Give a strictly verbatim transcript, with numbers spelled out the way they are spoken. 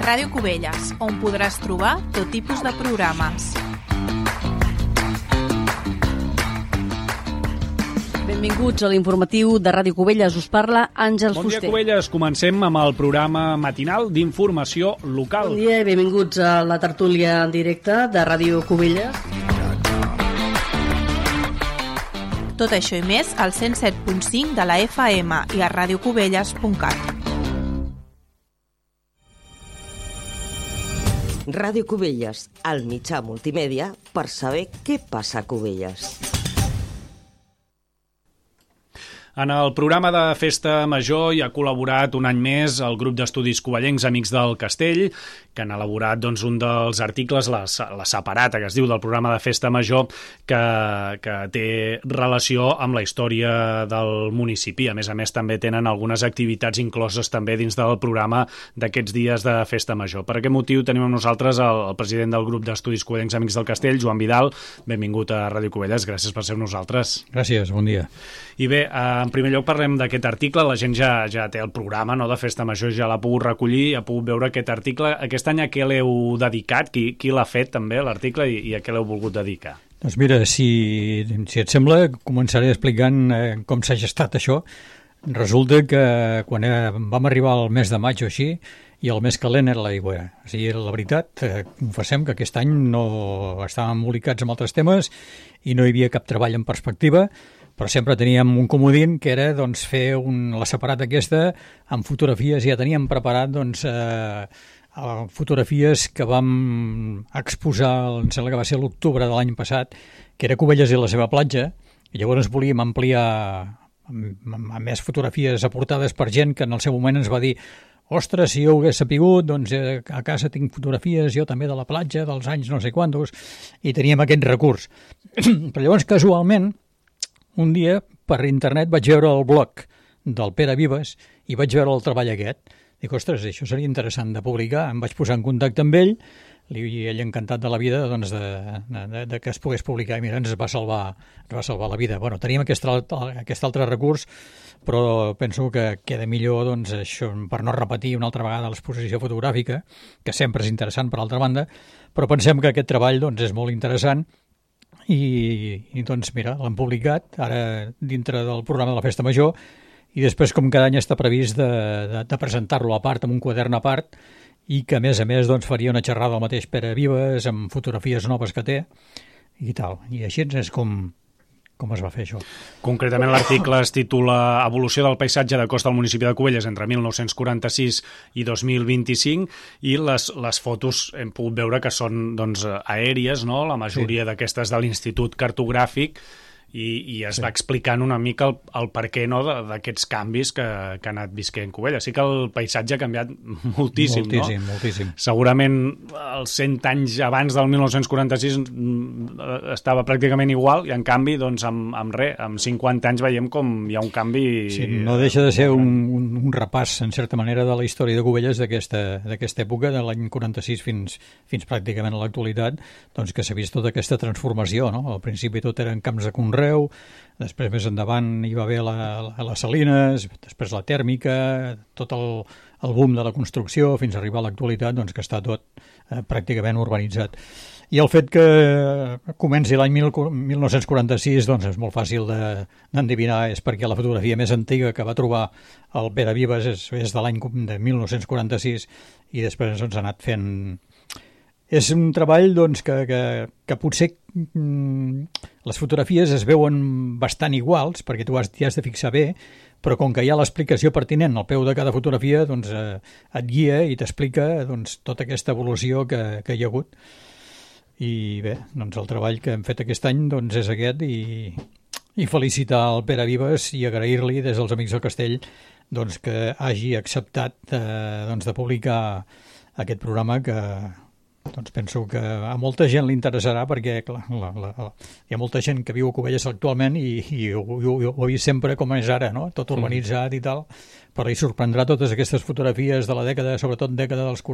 Ràdio Cubelles, on podràs trobar tot tipus de programes. Benvinguts a l'informatiu de Ràdio Cubelles. Us parla Àngels Bon Fuster. dia, Cubelles. Comencem amb el programa matinal d'informació local. Bon dia i benvinguts a la tertúlia en directe de Ràdio Cubelles. Tot això i més al cent set punt cinc de la F M i a radiocubelles punt cat. Ràdio Cubelles, el mitjà multimèdia per saber què passa a Cubelles. En el programa de Festa Major hi ha col·laborat un any més el grup d'estudis covellencs Amics del Castell, que han elaborat doncs, un dels articles, la, la separata, que es diu, del programa de Festa Major, que, que té relació amb la història del municipi. A més a més, també tenen algunes activitats incloses també dins del programa d'aquests dies de Festa Major. Per aquest motiu tenim amb nosaltres el, el president del grup d'estudis covellencs Amics del Castell, Joan Vidal. Benvingut a Ràdio Cubelles, gràcies per ser amb nosaltres. Gràcies, bon dia. I bé, en primer lloc parlem d'aquest article. La gent ja, ja té el programa, no?, de Festa Major, ja l'ha pogut recollir, ha pogut veure aquest article. Aquest any a què l'heu dedicat? Qui, qui l'ha fet també, l'article, i, i a què l'heu volgut dedicar? Doncs mira, si, si et sembla, començaré explicant eh, com s'ha gestat això. Resulta que quan era, vam arribar al mes de maig o així, i el més calent era l'aigua. O sigui, la veritat, eh, confessem que aquest any no estàvem embolicats amb altres temes i no hi havia cap treball en perspectiva, però sempre teníem un comodín que era doncs, fer un, la separata aquesta amb fotografies. Ja teníem preparat doncs, eh, fotografies que vam exposar, em sembla que va ser l'octubre de l'any passat, que era Cubelles i la seva platja, i llavors volíem ampliar amb, amb més fotografies aportades per gent que en el seu moment ens va dir: ostres, si jo ho hagués sapigut, doncs eh, a casa tinc fotografies, jo també de la platja, dels anys no sé quantos, i teníem aquest recurs. Però llavors, casualment, un dia, per internet, vaig veure el blog del Pere Vives i vaig veure el treball aquest. Dic, ostres, això seria interessant de publicar. Em vaig posar en contacte amb ell i ell encantat de la vida doncs, de, de, de que es pogués publicar. I mira, ens va salvar, ens va salvar la vida. Bueno, teníem aquest, aquest altre recurs, però penso que queda millor doncs, això, per no repetir una altra vegada l'exposició fotogràfica, que sempre és interessant per altra banda, però pensem que aquest treball doncs, és molt interessant. I, i doncs mira, l'hem publicat ara dintre del programa de la Festa Major i després com cada any està previst de, de, de presentar-lo a part, amb un quadern a part, i que a més a més doncs, faria una xerrada al mateix Pere Vives amb fotografies noves que té i tal, i així és com, com es va fer això. Concretament l'article es titula Evolució del paisatge de costa al municipi de Cubelles entre mil nou-cents quaranta-sis i dos mil vint-i-cinc, i les, les fotos hem pogut veure que són doncs, aèries, no? La majoria sí. D'aquestes de l'Institut Cartogràfic, i, i es sí. va explicant una mica el, el per què no, d'aquests canvis que, que ha anat visquent Cubelles. Sí que el paisatge ha canviat moltíssim, moltíssim no? Moltíssim, Segurament els cent anys abans del mil nou-cents quaranta-sis estava pràcticament igual, i en canvi, doncs, amb, amb res, amb cinquanta anys veiem com hi ha un canvi... Sí, no deixa de ser un, un, un repàs, en certa manera, de la història de Cubelles d'aquesta època, de l'any quaranta-sis fins, fins pràcticament a l'actualitat, doncs que s'ha vist tota aquesta transformació, no? Al principi tot eren camps de conreu, després més endavant hi va haver la, la, les salines, després la tèrmica, tot el, el boom de la construcció, fins a arribar a l'actualitat, doncs que està tot eh, pràcticament urbanitzat. I el fet que comenci l'any mil nou-cents quaranta-sis doncs és molt fàcil d'endevinar, és perquè la fotografia més antiga que va trobar el Pere Vives és, és de l'any de mil nou-cents quaranta-sis, i després doncs, ha anat fent... És un treball doncs, que, que, que potser mm, les fotografies es veuen bastant iguals, perquè tu has, t'hi has de fixar bé, però com que hi ha l'explicació pertinent al peu de cada fotografia, doncs, eh, et guia i t'explica doncs, tota aquesta evolució que, que hi ha hagut. I bé, doncs, el treball que hem fet aquest any doncs, és aquest, i, i felicitar el Pere Vives i agrair-li des dels Amics del Castell doncs, que hagi acceptat eh, doncs, de publicar aquest programa que... doncs penso que a molta gent li interessarà, perquè clar, la, la, la, hi ha molta gent que viu a Cubelles actualment i, i ho, ho, ho ha vist sempre com és ara, no? Tot urbanitzat i tal, però hi sorprendrà totes aquestes fotografies de la dècada, sobretot dècada dels